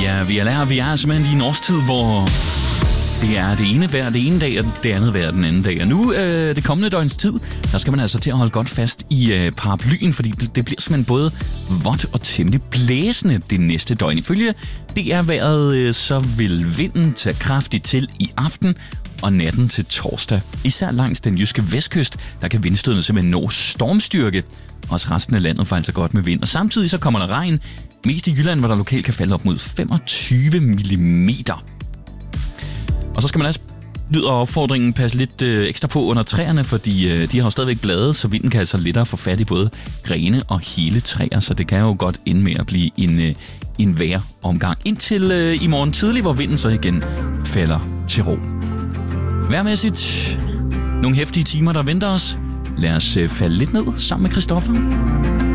Ja, vi er simpelthen i en årstid, hvor det er det ene vejr det ene dag, og det andet vejr den anden dag. Og nu, det kommende døgns tid, der skal man altså til at holde godt fast i paraplyen, fordi det bliver simpelthen både vådt og temmelig blæsende det næste døgn. Ifølge DR-vejret, så vil vinden tage kraftigt til i aften og natten til torsdag. Især langs den jyske vestkyst, der kan vindstødene simpelthen nå stormstyrke. Også resten af landet får altså godt med vind. Og samtidig så kommer der regn, mest i Jylland, hvor der lokalt kan falde op mod 25 millimeter. Og så skal man altså, lyder opfordringen, passe lidt ekstra på under træerne, fordi de har jo stadigvæk blade, så vinden kan altså lettere få fat i både grene og hele træer, så det kan jo godt ende med at blive en vejromgang. Indtil i morgen tidlig, hvor vinden så igen falder til ro. Vejrmæssigt nogle heftige timer, der venter os. Lad os falde lidt ned sammen med Christoffer.